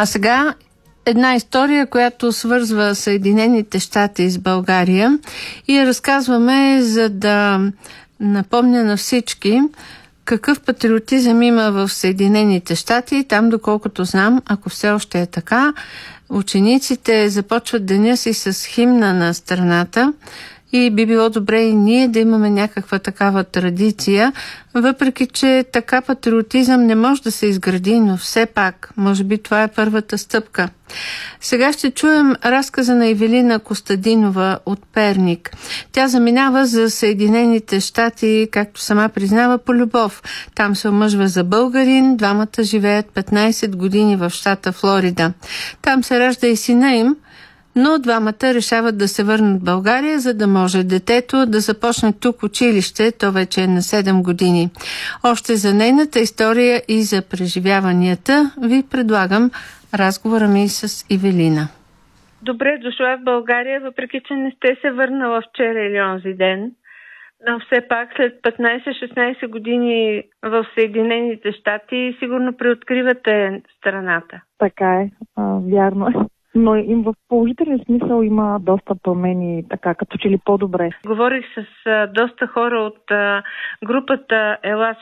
А сега една история, която свързва Съединените щати с България и я разказваме, за да напомня на всички какъв патриотизъм има в Съединените щати. Там, доколкото знам, ако все още е така, учениците започват деня си с химна на страната и би било добре и ние да имаме някаква такава традиция, въпреки че така патриотизъм не може да се изгради, но все пак, може би това е първата стъпка. Сега ще чуем разказа на Ивелина Костадинова от Перник. Тя заминава за Съединените щати, както сама признава, по любов. Там се омъжва за българин, двамата живеят 15 години в щата Флорида. Там се ражда и сина им, но двамата решават да се върнат в България, за да може детето да започне тук училище, то вече е на 7 години. Още за нейната история и за преживяванията ви предлагам разговора ми с Ивелина. Добре дошла в България, въпреки че не сте се върнала вчера или онзи ден. Но все пак след 15-16 години в Съединените щати сигурно преоткривате страната. Така е, вярно е. Но им в положителен смисъл има доста промени, така като че ли по-добре. Говорих с доста хора от групата Ела